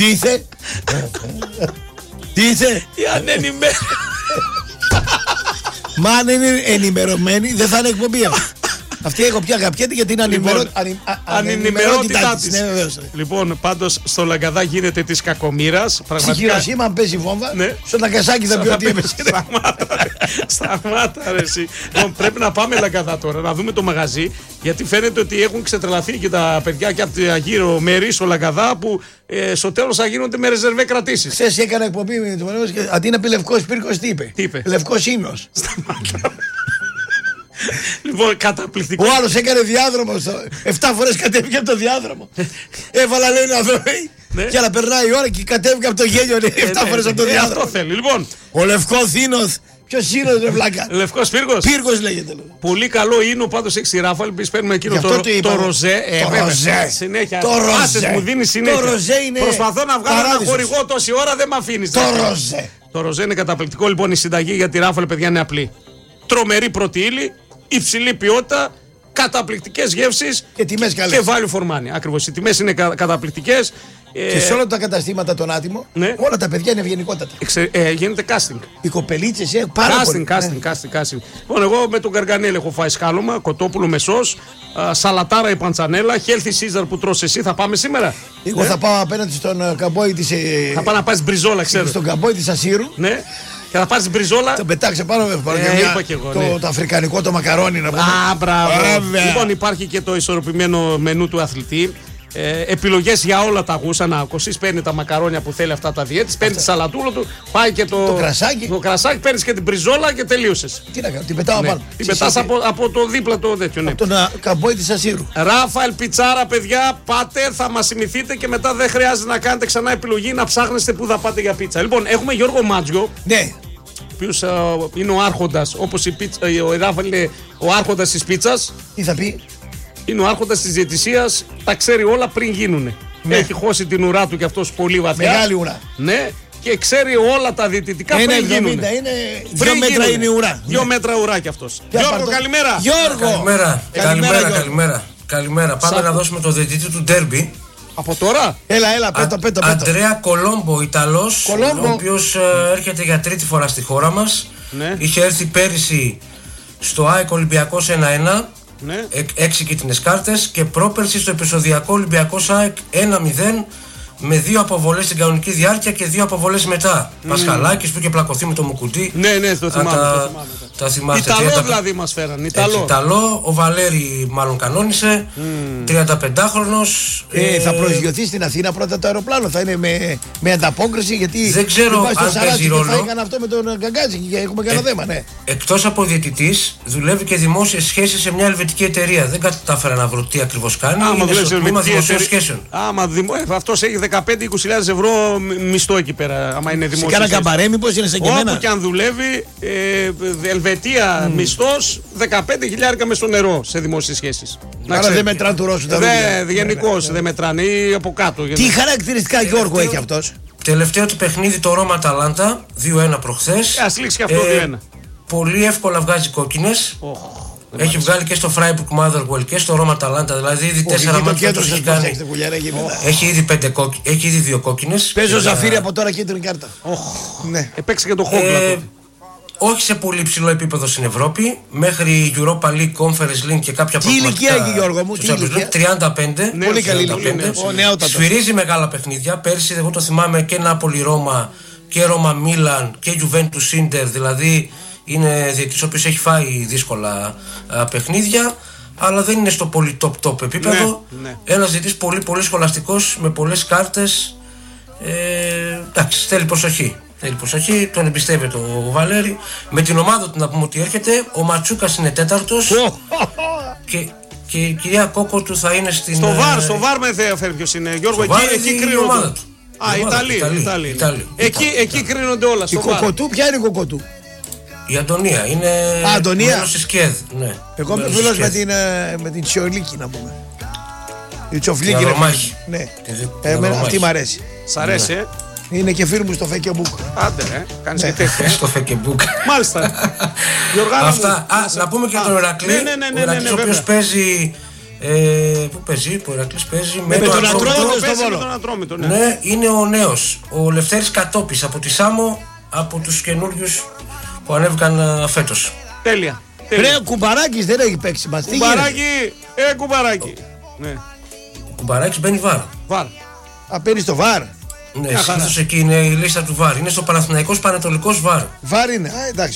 Τι είσαι? Τι είσαι? Η ανενημένη. Μα αν είναι ενημερωμένη δεν θα είναι εκπομπή. Αυτή έχω πια αγαπιέται γιατί είναι ανενημερότητά της. Λοιπόν, πάντως στο Λαγκαδά γίνεται της κακομοίρας. Στη Χειροσύμα αν παίζει βόμβα, στο Ναγκασάκι θα πει ότι έπαιζε. Σταμάτα ρε εσύ. Πρέπει να πάμε Λαγκαδά τώρα, να δούμε το μαγαζί. Γιατί φαίνεται ότι έχουν ξετρελαθεί και τα παιδιά και από τα γύρω μέρη στο Λαγκαδά που στο τέλος θα γίνονται με ρεζερβέ κρατήσεις. Χθες έκανα εκπομπή με το Μανώλη και αντί να πει Λευκός Πύρκος τι είπε? Λευκός Ίνος. Λοιπόν, καταπληκτικό. Ο άλλος έκανε διάδρομο. 7 φορές κατέβηκε από το διάδρομο. Έβαλα λέει να δω. Και άλλα περνάει η ώρα και κατέβηκε από το γέλιο 7 φορές από το διάδρομο. Αυτό θέλει. Λοιπόν, ο Λευκός Ίνος. Ποιος Ίνος ρε βλάκα? Λευκός Πύργος. Πύργος λέγεται. Πολύ καλό ίνο πάντως έχει η Ράφαλ. Επίσης παίρνουμε εκείνο το ροζέ. Το ροζέ. Συνέχεια. Το ροζέ. Μου δίνει συνέχεια. Το ροζέ είναι. Προσπαθώ να βγάλω ένα χορηγό τόση ώρα δεν με αφήνει. Το ροζέ. Το ροζέ είναι καταπληκτικό. Λοιπόν, η συνταγή για τη Ράφαλ, παιδιά, είναι απλή. Τρομερή πρώτη ύλη, υψηλή ποιότητα, καταπληκτικές γεύσεις και τιμές καλές. Και value for money. Ακριβώς. Οι τιμές είναι καταπληκτικές. Και σε όλα τα καταστήματα των άτιμων, όλα τα παιδιά είναι ευγενικότατα. Γίνεται casting. Οι κοπελίτσες έχουν πάρα πολύ. Casting. Λοιπόν, εγώ με τον Καργανέλ έχω φάει σκάλωμα, κοτόπουλο με σως, σαλατάρα η παντσανέλα, healthy Caesar που τρως εσύ. Θα πάμε σήμερα? Εγώ θα πάω απέναντι στον καμπόι της. Θα πάω να πας μπριζόλα, ξέρω. Στον καμπόι της Ασύρου. Ναι. Και θα πάρεις μπριζόλα. Το πετάξε πάνω το αφρικανικό το μακαρόνι να πούμε. Μπράβο. Λοιπόν, υπάρχει και το ισορροπημένο μενού του αθλητή. Επιλογές για όλα τα γούστα. Να ακουστείς, παίρνει τα μακαρόνια που θέλει αυτά τα διέτης, παίρνει τη σαλατούλα του, πάει και το κρασάκι, παίρνει και την μπριζόλα και τελείωσες. Τι να κάνω, την πετάω πάνω. Την πετάς από το δίπλα το τέτοιο. Από τον καμπόι της Ασύρου. Ράφαλ Πιτσάρα, παιδιά, πάτε, θα μας θυμηθείτε και μετά δεν χρειάζεται να κάνετε ξανά επιλογή να ψάχνεστε πού θα πάτε για πίτσα. Λοιπόν, έχουμε Γιώργο Μάτζιο. Ναι. Ο οποίος είναι ο άρχοντας, όπως ο Ράφαλ είναι ο άρχοντας της πίτσας. Τι θα πει? Είναι ο άρχοντας της διαιτησίας, τα ξέρει όλα πριν γίνουνε. Ναι. Έχει χώσει την ουρά του κι αυτός πολύ βαθιά. Μεγάλη ουρά. Ναι, και ξέρει όλα τα διαιτητικά πριν γίνουνε. Είναι 2 μέτρα είναι η ουρά. 2 μέτρα ουρά κι αυτός. Γιώργο, καλημέρα. Γιώργο. Καλημέρα. Πάμε να δώσουμε το διαιτητή του ντέρμπι. Από τώρα? Έλα, πέτω. Αντρέα Κολόμπο, Ιταλός, ο οποίος έρχεται για τρίτη φορά στη χώρα μας. Ναι. Είχε έρθει πέρυσι στο ΑΕΚ Ολυμπιακός 1-1. Ναι. 6 κίτρινες κάρτες και πρόπερση στο επεισοδιακό Ολυμπιακός ΑΕΚ 1-0 με 2 αποβολές στην κανονική διάρκεια και 2 αποβολές μετά. Πασχαλάκης που είχε πλακωθεί με το Μουκουτί. Ναι, το θυμάμαι. Τα θυμάστε. Ιταλό δηλαδή μας φέραν. Ιταλό, ο Βαλέρη μάλλον κανόνισε. 35χρονος. Θα προσγειωθεί στην Αθήνα πρώτα το αεροπλάνο. Θα είναι με ανταπόκριση γιατί. Δεν ξέρω αν παίζει ρόλο. Θα έκανε αυτό με τον Γκαγκάτζη και έχουμε κανένα θέμα, ναι. Εκτός από διαιτητής, δουλεύει και δημόσιες σχέσεις σε μια ελβετική εταιρεία. Δεν κατάφερα να βρω τι ακριβώς κάνει. Είναι στο τμήμα δημοσίων σχέσεων. Αυτός έχει 15-20.000 ευρώ μισθό εκεί πέρα. Άμα είναι δημόσιο. Σε κάνα καμπαρέ, μήπως είναι σε και εμένα. Όπου και αν δουλεύει, Ελβετία μισθός 15.000 μες στο νερό σε δημόσιες σχέσεις. Άρα δεν μετράνε του Ρώσου τα ρούχα. Γενικώς δεν μετράνε ή από κάτω. Τι χαρακτηριστικά Γιώργο έχει αυτός? Τελευταίο του παιχνίδι το Ρώμα Αταλάντα 2-1 προχθές. Ας λήξει και αυτό 2-1. Πολύ εύκολα βγάζει κόκκινες. Έχει βγάλει και στο Freiburg Motherwell και στο Ρώμα Αταλάντα. Δηλαδή ήδη 4 μάτια έχει κάνει. Έχει ήδη 2 κόκκινες. Παίζω Ζαφύρι από τώρα κίτρινη κάρτα. Έπαιξε και το Χόκλα τότε. Όχι σε πολύ ψηλό επίπεδο στην Ευρώπη, μέχρι Europa League, Conference League και κάποια Τι ηλικία έχει Γιώργο μου? 35. Πολύ καλή ηλικία. Σφυρίζει μεγάλα παιχνίδια. Πέρσι εγώ το θυμάμαι και Νάπολη Ρώμα και Ρώμα Μίλαν και Juventus Inter. Δηλαδή είναι διαιτητής ο οποίος έχει φάει δύσκολα παιχνίδια, αλλά δεν είναι στο πολύ top επίπεδο. Ένας διαιτητής πολύ σχολαστικός με πολλές κάρτες. Εντάξει, θέλει προσοχή. Τον εμπιστεύεται ο Βαλέρη. Με την ομάδα του να πούμε ότι έρχεται. Ο Ματσούκας είναι 4ος. Και η κυρία Κόκο του θα είναι στην. Στο βάρ με ενδιαφέρει ποιος είναι. Γιώργο, εκεί κρίνονται. Ιταλοί. Εκεί κρίνονται όλα. Η Κοκοτού, ποια είναι η Κοκοτού? Η Αντωνία είναι. Αντωνία. Μέλος της ΚΕΔ. Εγώ είμαι φίλος με την Τσιολίκη να πούμε. Η Τσοφλίκη. Ναι. Αυτή μ' αρέσει. Σ' αρέσει, Είναι και φίλοι μου στο Facebook. Άντε, κάνεις και τέτοια. Στο Facebook. Μάλιστα. Αυτά. Να πούμε και τον Ηρακλή. Ο Ηρακλής ο οποίος παίζει Πού παίζει, ο Ηρακλής παίζει με τον Ατρόμητο. Ναι, είναι ο νέος, ο Λευτέρης Κατόπης από τη Σάμο, από τους καινούριους που ανέβηκαν φέτος. Τέλεια. Ρε, ο Κουμπαράκης δεν έχει παίξει μας. Κουμπαράκι. Ναι. Ο Κουμπαράκης μπαίνει βάρ. Παίρνει στο βάρ. Ναι, συνήθως εκεί είναι η λίστα του βάρ. Είναι στο Παναθηναϊκός Πανετολικός βάρ. Βάρ είναι. Εντάξει,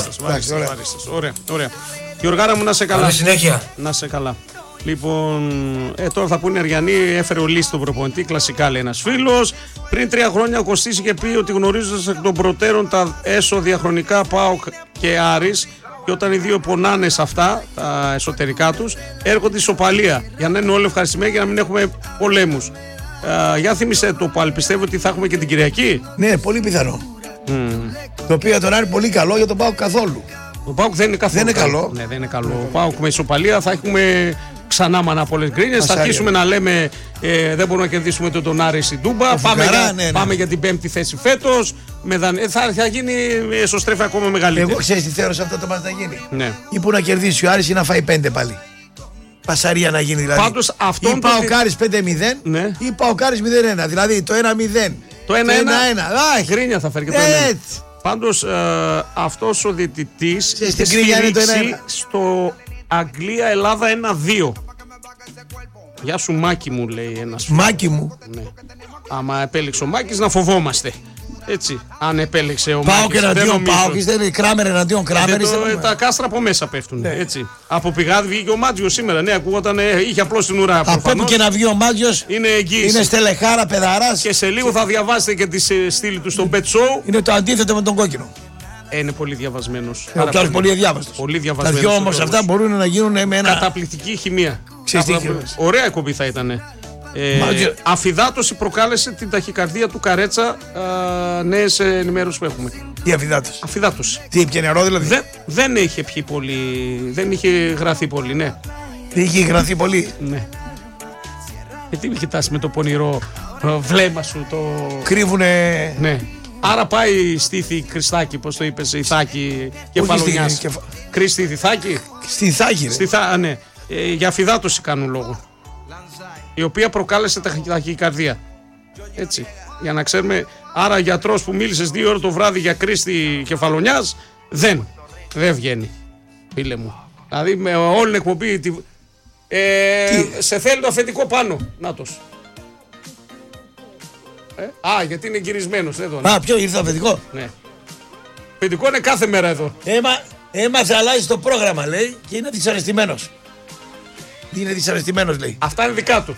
ωραία. Γιωργάρα μου, να σε καλά. Καλή συνέχεια. Να σε καλά. Λοιπόν, τώρα θα πούνε Αριανή, έφερε ο Λύση τον προπονητή, κλασικά λέει ένας φίλος. Πριν 3 χρόνια ο Κωστής είχε πει ότι γνωρίζοντας εκ των προτέρων τα έσω διαχρονικά ΠΑΟΚ και Άρης, και όταν οι δύο πονάνε σε αυτά, τα εσωτερικά τους, έρχονται ισοπαλία για να είναι όλοι ευχαριστημένοι και να μην έχουμε πολέμους. Για θύμισε το πάλι, πιστεύω ότι θα έχουμε και την Κυριακή. Ναι, πολύ πιθανό. Το οποίο τον Άρη πολύ καλό, για τον ΠΑΟΚ καθόλου. Ο ΠΑΟΚ δεν είναι καθόλου. Δεν είναι καλό. Ναι, δεν είναι καλό. Ο ΠΑΟΚ με ισοπαλία θα έχουμε ξανά μανά-πολλές γκρίνιες. Θα αρχίσουμε να λέμε δεν μπορούμε να κερδίσουμε τον Άρη στην Τούμπα. Πάμε για την 5η θέση φέτος. Θα γίνει εσωστρέφεια ακόμα μεγαλύτερη. Εγώ ξέρεις τι θέλω σε αυτό το μάτι να γίνει. Ναι. Ή που να κερδίσει ο Άρης ή να φάει 5 πάλι. Πασαρία να γίνει δηλαδή. Πάντως αυτόν ή Παοκάρης 5-0 ή Παοκάρης 0-1. Δηλαδή το 1-0. Το 1-1. Γκρίνια θα φέρει και το 1-1. Πάντως αυτός ο διαιτητής είχε σφυρίξει στο Αγγλία-Ελλάδα 1-2. Γεια σου Μάκη μου, λέει ένας. Μάκη μου. Ναι. Άμα επέλεξε ο Μάκης να φοβόμαστε. Έτσι, αν επέλεξε ο Μάκης. Πάω και εναντίον Πάοκης, δεν είναι Κράμερ εναντίον Κράμερ. Τα κάστρα από μέσα πέφτουν. Ναι. Έτσι. Από πηγάδι βγήκε ο Μάτζιος σήμερα. Ναι, ακούγονταν, είχε απλώς την ουρά. Από όπου και να βγει ο Μάτζιος είναι εγγύηση. Είναι στελεχάρα, παιδαράς. Και σε λίγο θα διαβάσετε και τη στήλη του στο Bet Show. Είναι το αντίθετο με τον κόκκινο. Είναι πολύ διαβασμένος. Πολύ διάβαστος. Πολύ διαβασμένος. Τα δυο όμως αυτά μπορούν να γίνουν με ένα. Καταπληκτική χημεία. Ωραία εκπομπή θα ήταν. Αφυδάτωση προκάλεσε την ταχυκαρδία του Καρέτσα. Νέες ενημέρωσες που έχουμε. Τι αφυδάτωση? Αφυδάτωση. Τι έπιε νερό δηλαδή? Δεν είχε πιει πολύ. Δεν είχε γραφεί πολύ, ναι. Δεν είχε γραφεί πολύ. Ναι. Γιατί με κοιτάς με το πονηρό βλέμμα σου το. Κρύβουνε. Ναι. Άρα πάει στήθη Χριστάκη, πώς το είπες, Ιθάκη Κεφαλονιάς. Κρίστηθη Θάκη. Στη Θάκη, ναι. Για αφυδάτωση κάνουν λόγο. Η οποία προκάλεσε ταχυκαρδία. Έτσι. Για να ξέρουμε. Άρα γιατρός που μίλησες 2 ώρες το βράδυ για κρίστη Κεφαλονιάς δεν βγαίνει. Φίλε μου. Δηλαδή με όλη την εκπομπή. Σε θέλει το αφεντικό πάνω. Νάτος. Γιατί είναι γυρισμένος εδώ. Ναι. Ποιο ήρθε το αφεντικό? Ναι. Αφεντικό είναι κάθε μέρα εδώ. Έμαθε αλλάζει το πρόγραμμα, λέει, και είναι δυσαρεστημένος. Είναι δυσαρεστημένος, λέει. Αυτά είναι δικά του.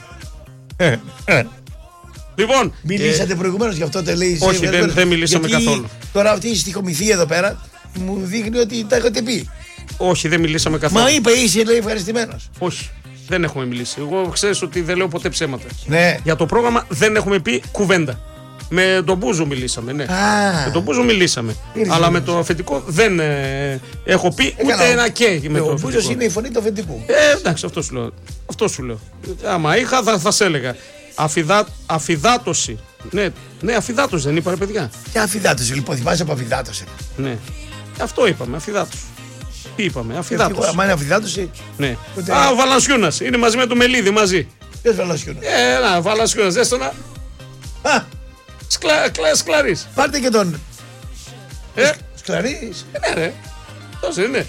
Λοιπόν. Μιλήσατε προηγουμένως γι' αυτό, λέει. Όχι, δεν μιλήσαμε καθόλου. Τώρα αυτή η στοιχομηθεία εδώ πέρα μου δείχνει ότι τα έχετε πει. Όχι, δεν μιλήσαμε καθόλου. Μα είπε, είσαι, λέει, ευχαριστημένος. Όχι. Δεν έχουμε μιλήσει. Εγώ ξέρεις ότι δεν λέω ποτέ ψέματα. Ναι. Για το πρόγραμμα δεν έχουμε πει κουβέντα. Με τον Μπούζο μιλήσαμε, ναι. Με τον Μπούζο μιλήσαμε. Αλλά με το αφεντικό δεν έχω πει ούτε ένα και. Ο Μπούζος είναι η φωνή του αφεντικού. Εντάξει, αυτό σου λέω. Άμα είχα θα σε έλεγα. Αφυδάτωση. Ναι, αφυδάτωση δεν είπα, ρε παιδιά. Και αφυδάτωση, λοιπόν, θυμάσαι από αφυδάτωση. Ναι. Αυτό είπαμε, αφυδάτωση. Τι είπαμε, αφυδάτωση. Μα είναι αφυδάτωση. Ναι. Ο Βαλανσιούνας είναι μαζί με το Μελίδη μαζί. Ποιος Βαλανσιούνας? Βαλανσιούνας, δες το να. Σκλαρής. Πάρτε και τον. Σκλαρής. Ναι, ρε. Τόσο είναι.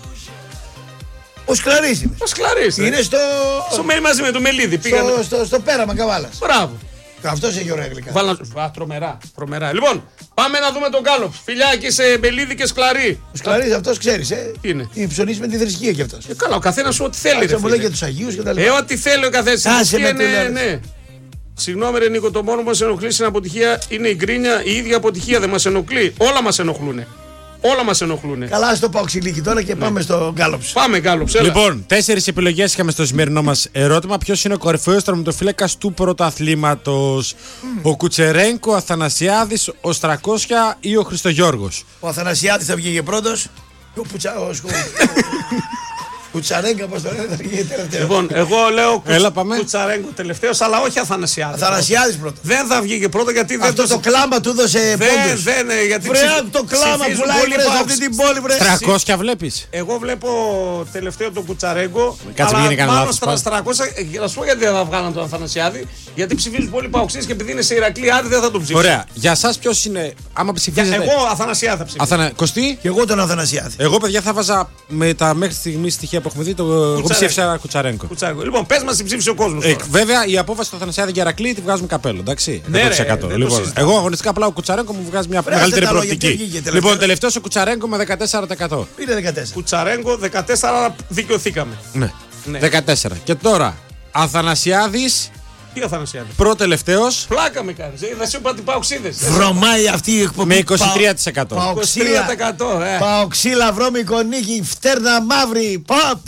Ο Σκλαρής είναι. Ο Σκλαρής. Είναι στο μαζί με το Μελίδη. Στο πέραμα Καβάλας. Μπράβο. Αυτός έχει ωραία γλυκά. Τρομερά. Λοιπόν, πάμε να δούμε τον Γκάλοπ. Φιλιά εκεί σε Μελίδη και Σκλαρή. Ο Σκλαρής αυτός ξέρεις, Τι είναι? Ψωνίζει με τη θρησκεία κι αυτός. Καλά, ο καθένας ό,τι θέλει. Μου λέει για τους Αγίους και τα λοιπά. Ό,τι θέλει ο καθένας. Ναι. Συγγνώμη, ρε Νίκο, το μόνο που μας ενοχλεί στην αποτυχία είναι η γκρίνια. Η ίδια αποτυχία δεν μας ενοχλεί. Όλα μας ενοχλούν. Καλά, στο πάω ξυλίκι τώρα και πάμε στο Γκάλοψ. Πάμε Γκάλοψ. Λοιπόν, 4 επιλογές είχαμε στο σημερινό μας ερώτημα. Ποιος είναι ο κορυφαίος τερματοφύλακας του πρωταθλήματος? Ο Κουτσερένκο, ο Αθανασιάδης, ο Στρακόσια ή ο Χριστογιώργος? Ο Αθανασιάδης θα βγήκε πρώτος. Κουτσαρέγκο, πώς το λένε, τελευταίο. Λοιπόν, εγώ λέω Κουτσαρέγκο τελευταίος, αλλά όχι Αθανασιάδης. Αθανασιάδης πρώτο. Δεν θα βγει και πρώτο γιατί δεν το κλάμα του έδωσε πόντους. Γιατί το κλάμα πουλάει σε αυτή την πόλη, βρε. 300 βλέπεις. Εγώ βλέπω τελευταίο τον Κουτσαρέγκο. Κάτσε, αλλά μην είναι πάνω στα 300. Να σου πω γιατί δεν θα βγάλαν τον Αθανασιάδη. Γιατί ψηφίζουν πολλοί παοξίδες και επειδή είναι σε Ηρακλή, άντε δεν θα τον ψηφίσουν. Ωραία. Για εσάς ποιος είναι, άμα ψηφίζετε. Εγώ Αθανασιάδη θα ψηφίσω. Κωστή. Και εγώ τον Αθανασιάδη. Εγώ, παιδιά, θα βάζα με τα μέχρι στιγμή στοιχεία που έχουμε δει. Εγώ ψήφισα Κουτσαρέγκο. Λοιπόν, πες μας τι ψήφισε ο κόσμος. Βέβαια, η απόφαση του Αθανασιάδη για Ηρακλή τη βγάζουμε καπέλο. Εντάξει. 100%. Λοιπόν, εγώ αγωνιστικά απλά ο Κουτσαρέγκο μου βγάζει μια μεγαλύτερη προοπτική. Λοιπόν, τελευταίος ο Κουτσαρέγκο με 14%. Είναι 14. Κουτσαρέγκο 14, δικαιωθήκαμε. Ναι. 14. Και τώρα, Αθανασιάδης. Τι Αθανασιάδη. Πρώτο-τελευταίος. Πλάκα με κάνεις. Δεν σου είπα τι παοξίδες. Βρωμάει αυτή η εκπομπή. Με 23%. Παοξίλα, βρώμικο νίκη, φτέρνα μαύρη.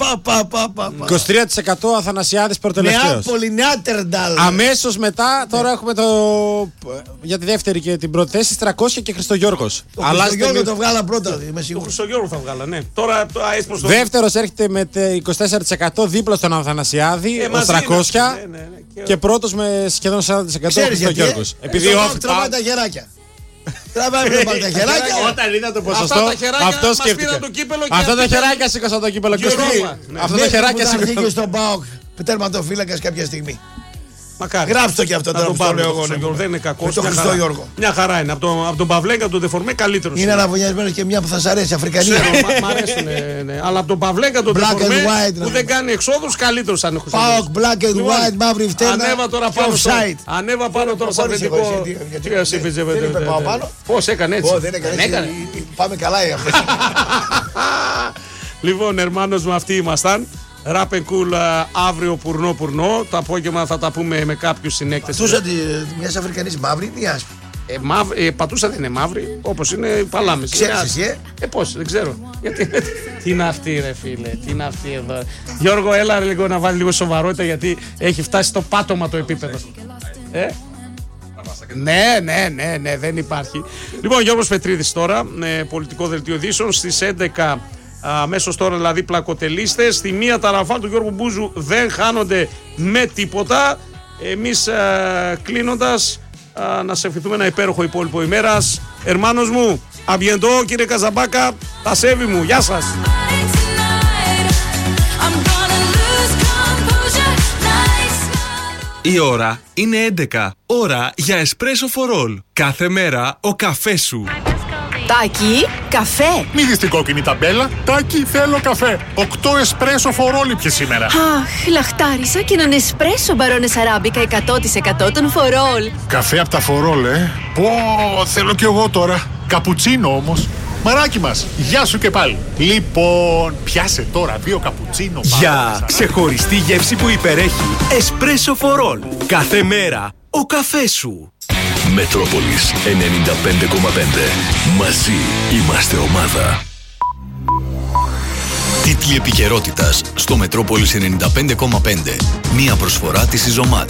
23% Αθανασιάδης πρώτο-τελευταίος. Νεάπολη, Νεάτερνταλ. Αμέσως μετά, τώρα έχουμε για τη δεύτερη και την πρώτη θέση, 300 και Χριστογιώργος. Το Χριστογιώργο το βγάλα πρώτα. Το Χριστογιώργο θα βγάλα, ναι. Τώρα δεύτερος έρχεται με 24% δίπλα στον Αθανασιάδη, ο 300. Και πρώτος με σχεδόν 40% ο Χριστογιώργος. Επειδή τραβάει τα χεράκια. Τραβάει τα χεράκια. Όταν είδα το ποσοστό, αυτό σκέφτηκε. Αυτά τα χεράκια σήκωσαν το κύπελο. Αυτά τα χεράκια σήκωσαν. Θα βγει στον ΠΑΟΚ τερματοφύλακας κάποια στιγμή. Μακάρι. Γράψτε και αυτό τώρα που το λέω εγώ. Δεν είναι κακό. Μια χαρά είναι. Από τον Παυλέγκα, τον Δεφορμέ, καλύτερο. Είναι αναβωνιασμένο και μια που θα σ' αρέσει, Αφρικανή. Μ' αρέσουν. Αλλά από τον Παυλέγκα, τον Δεφορμέ, που δεν κάνει εξόδους, καλύτερο αν έχω Πάοκ, black and white, μαύρη φτέρνα. Ανέβα πάνω τώρα σαν αφεντικό. Πώς έκανε έτσι. Πάμε καλά αυτό. Λοιπόν, ερμάνος μου, αυτοί ήμασταν. Ράπ and cool αύριο πουρνό. Το απόγευμα θα τα πούμε με κάποιους συνέκτες. Πατούσα μιας Αφρικανής μαύρη ή άσπρη. Πατούσα δεν είναι μαύρη, όπως είναι η παλάμες. Ξέρεις εσύ, πώς, δεν ξέρω. Τι είναι αυτή ρε φίλε, τι είναι αυτή εδώ. Γιώργο, έλα λίγο να βάλει λίγο σοβαρότητα γιατί έχει φτάσει στο πάτωμα το επίπεδο. Ναι, δεν υπάρχει. Λοιπόν, Γιώργος Πετρίδης τώρα, πολιτικό δελτίο ειδήσεων στις 11. Αμέσως τώρα δηλαδή πλακοτελίστες. Στη μία τα ραφάλ του Γιώργου Μπούζου δεν χάνονται με τίποτα. Εμείς κλείνοντας να σε ευχηθούμε ένα υπέροχο υπόλοιπο ημέρας. Ερμάνος μου, αμπιεντό κύριε Καζαμπάκα, τα σέβη μου, γεια σας. Η ώρα είναι 11. Ώρα για εσπρέσο for all. Κάθε μέρα ο καφές σου. Τάκη, καφέ. Μη δεις την κόκκινη ταμπέλα. Τάκη, θέλω καφέ. 8 εσπρέσο φορόλι πια σήμερα. Αχ, λαχτάρισα και έναν εσπρέσο μπαρόνες αράμπικα 100% των φορόλ. Καφέ από τα φορόλ, Πω, θέλω κι εγώ τώρα. Καπουτσίνο όμως. Μαράκι μας, γεια σου και πάλι. Λοιπόν, πιάσε τώρα 2 καπουτσίνο. Για ξεχωριστή γεύση που υπερέχει. Εσπρέσο φορόλ. Κάθε μέρα ο καφές σου. Μετρόπολης 95,5. Μαζί είμαστε ομάδα. Τίτλοι επικαιρότητας στο Μετρόπολης 95,5. Μία προσφορά της Ιζωμάτ.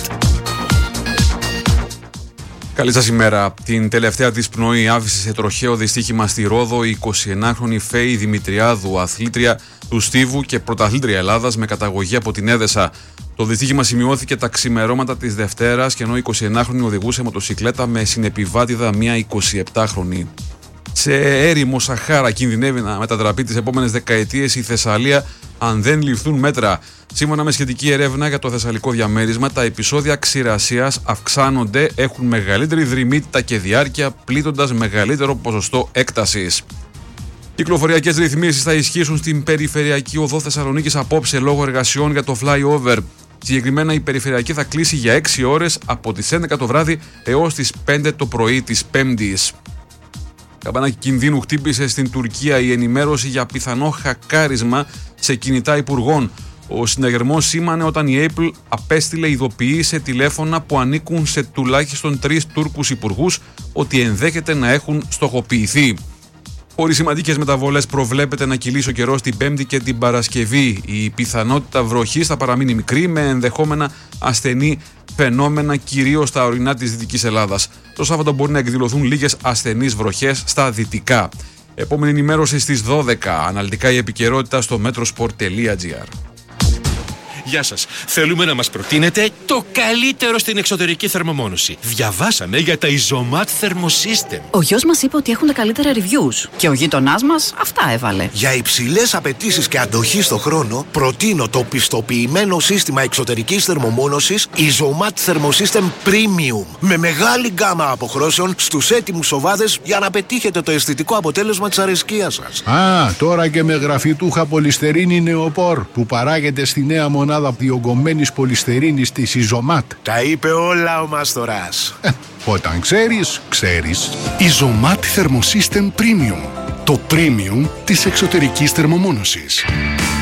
Καλή σας ημέρα. Την τελευταία της πνοή άφησε σε τροχαίο δυστύχημα στη Ρόδο η 29χρονη Φέη Δημητριάδου, αθλήτρια του Στίβου και πρωταθλήτρια Ελλάδας με καταγωγή από την Έδεσα. Το δυστύχημα σημειώθηκε τα ξημερώματα της Δευτέρας και ενώ η 29χρονη οδηγούσε μοτοσικλέτα με συνεπιβάτιδα μια 27χρονη. Σε έρημο Σαχάρα κινδυνεύει να μετατραπεί τις επόμενες δεκαετίες η Θεσσαλία αν δεν ληφθούν μέτρα. Σύμφωνα με σχετική έρευνα για το θεσσαλικό διαμέρισμα, τα επεισόδια ξηρασίας αυξάνονται, έχουν μεγαλύτερη δρυμύτητα και διάρκεια, πλήττοντας μεγαλύτερο ποσοστό έκτασης. Κυκλοφοριακές ρυθμίσεις θα ισχύσουν στην περιφερειακή οδό Θεσσαλονίκης απόψε λόγω εργασιών για το flyover. Συγκεκριμένα η περιφερειακή θα κλείσει για 6 ώρες από τις 11 το βράδυ έως τις 5 το πρωί της Πέμπτης. Καμπανάκι κινδύνου χτύπησε στην Τουρκία η ενημέρωση για πιθανό χακάρισμα σε κινητά υπουργών. Ο συναγερμός σήμανε όταν η Apple απέστειλε ειδοποιήσεις σε τηλέφωνα που ανήκουν σε τουλάχιστον 3 Τούρκους υπουργούς ότι ενδέχεται να έχουν στοχοποιηθεί. Χωρίς σημαντικές μεταβολές προβλέπεται να κυλήσει ο καιρός την Πέμπτη και την Παρασκευή. Η πιθανότητα βροχής θα παραμείνει μικρή με ενδεχόμενα ασθενή φαινόμενα κυρίως στα ορεινά της Δυτικής Ελλάδας. Το Σάββατο μπορεί να εκδηλωθούν λίγες ασθενείς βροχές στα δυτικά. Επόμενη ενημέρωση στις 12. Αναλυτικά η επικαιρότητα στο metrosport.gr. Γεια σας. Θέλουμε να μας προτείνετε το καλύτερο στην εξωτερική θερμομόνωση. Διαβάσαμε για τα Isomat Thermosystem. Ο γιος μας είπε ότι έχουν τα καλύτερα reviews και ο γείτονάς μας αυτά έβαλε. Για υψηλές απαιτήσεις και αντοχή στο χρόνο, προτείνω το πιστοποιημένο σύστημα εξωτερικής θερμομόνωσης Isomat Thermosystem Premium. Με μεγάλη γκάμα αποχρώσεων στους έτοιμους σοβάδες για να πετύχετε το αισθητικό αποτέλεσμα της αρεσκίας σας. Τώρα και με γραφιτούχα πολυστερίνη νεοπόρ που παράγεται στη νέα μονάδα διογκωμένης πολυστερίνης της Isomat. Τα είπε όλα ο Μάστορας. Όταν ξέρεις, ξέρεις. Isomat Thermosystem Premium. Το premium της εξωτερικής θερμομόνωσης.